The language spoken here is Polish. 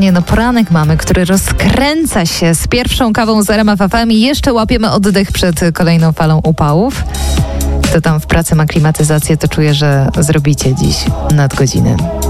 wrażenie, poranek mamy, który rozkręca się z pierwszą kawą z RMF FM i jeszcze łapiemy oddech przed kolejną falą upałów. Kto tam w pracy ma klimatyzację, to czuję, że zrobicie dziś nadgodziny.